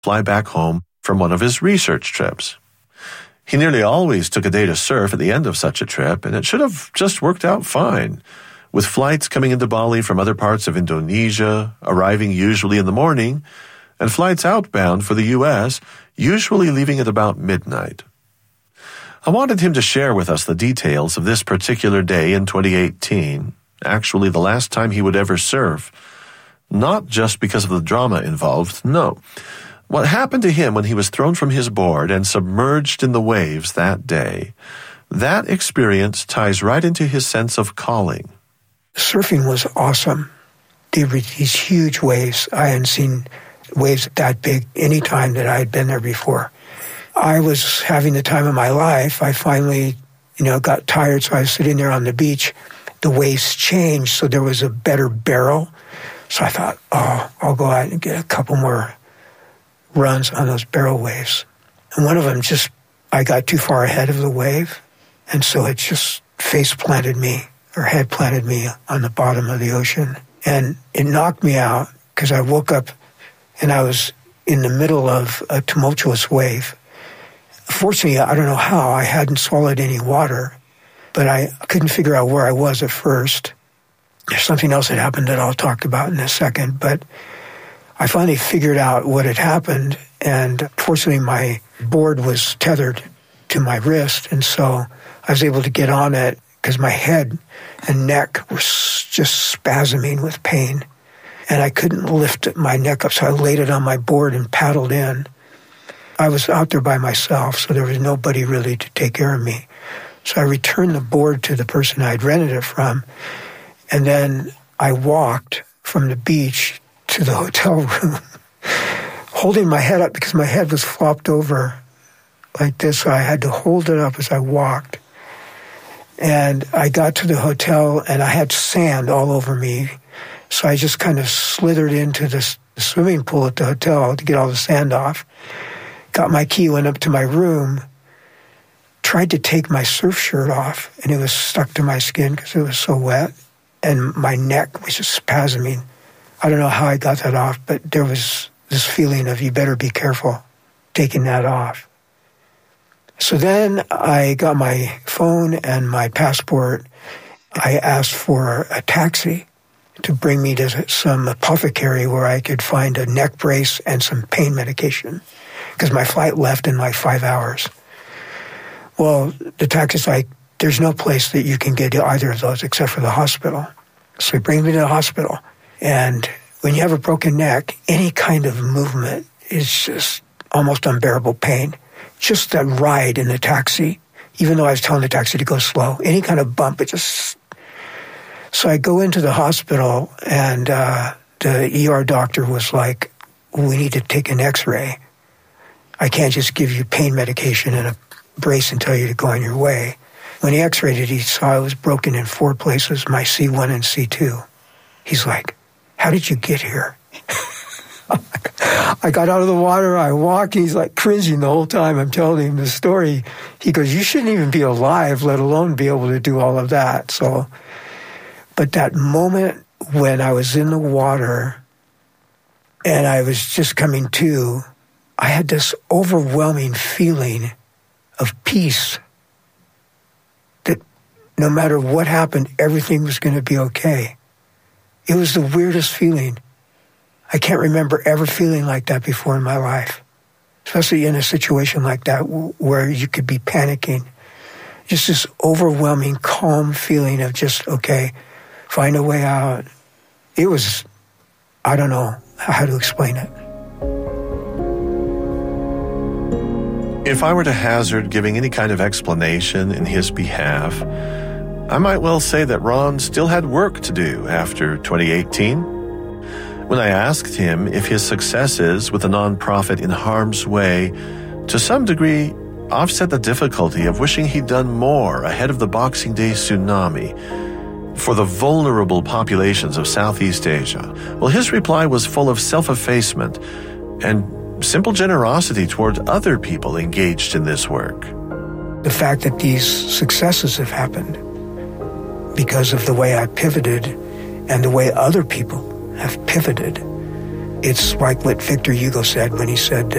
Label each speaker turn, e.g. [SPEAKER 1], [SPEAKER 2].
[SPEAKER 1] fly back home from one of his research trips. He nearly always took a day to surf at the end of such a trip, and it should have just worked out fine, with flights coming into Bali from other parts of Indonesia, arriving usually in the morning, and flights outbound for the U.S., usually leaving at about midnight. I wanted him to share with us the details of this particular day in 2018, actually the last time he would ever surf, not just because of the drama involved, no. What happened to him when he was thrown from his board and submerged in the waves that day, that experience ties right into his sense of calling.
[SPEAKER 2] Surfing was awesome. There were these huge waves. I hadn't seen waves that big any time that I had been there before. I was having the time of my life. I finally, got tired, so I was sitting there on the beach. The waves changed, so there was a better barrel. So I thought, I'll go out and get a couple more runs on those barrel waves. And one of them I got too far ahead of the wave, and so it just head planted me on the bottom of the ocean. And it knocked me out because I woke up and I was in the middle of a tumultuous wave. Fortunately, I don't know how, I hadn't swallowed any water, but I couldn't figure out where I was at first. There's something else that happened that I'll talk about in a second, but I finally figured out what had happened, and fortunately my board was tethered to my wrist, and so I was able to get on it because my head and neck were just spasming with pain, and I couldn't lift my neck up, so I laid it on my board and paddled in. I was out there by myself, so there was nobody really to take care of me. So I returned the board to the person I'd rented it from, and then I walked from the beach to the hotel room, holding my head up because my head was flopped over like this, so I had to hold it up as I walked. And I got to the hotel, and I had sand all over me, so I just kind of slithered into the swimming pool at the hotel to get all the sand off. Got my key, went up to my room, tried to take my surf shirt off, and it was stuck to my skin because it was so wet, and my neck was just spasming. I don't know how I got that off, but there was this feeling of you better be careful taking that off. So then I got my phone and my passport. I asked for a taxi to bring me to some apothecary where I could find a neck brace and some pain medication because my flight left in like 5 hours. Well, the taxi's like, there's no place that you can get to either of those except for the hospital. So he brings me to the hospital. And when you have a broken neck, any kind of movement is just almost unbearable pain. Just that ride in the taxi, even though I was telling the taxi to go slow, any kind of bump, it just... So I go into the hospital, and the ER doctor was like, we need to take an x-ray. I can't just give you pain medication and a brace and tell you to go on your way. When he x-rayed it, he saw it was broken in 4 places, my C1 and C2. He's like, how did you get here? I got out of the water, I walked, he's like cringing the whole time I'm telling him the story. He goes, you shouldn't even be alive, let alone be able to do all of that. So, but that moment when I was in the water and I was just coming to, I had this overwhelming feeling of peace that no matter what happened, everything was going to be okay. It was the weirdest feeling. I can't remember ever feeling like that before in my life, especially in a situation like that where you could be panicking. Just this overwhelming, calm feeling of just, okay, find a way out. It was, I don't know how to explain it.
[SPEAKER 1] If I were to hazard giving any kind of explanation in his behalf, I might well say that Ron still had work to do after 2018. When I asked him if his successes with the nonprofit In Harm's Way to some degree offset the difficulty of wishing he'd done more ahead of the Boxing Day tsunami for the vulnerable populations of Southeast Asia, well, his reply was full of self-effacement and simple generosity toward other people engaged in this work.
[SPEAKER 2] The fact that these successes have happened because of the way I pivoted and the way other people have pivoted It's like what Victor Hugo said when he said,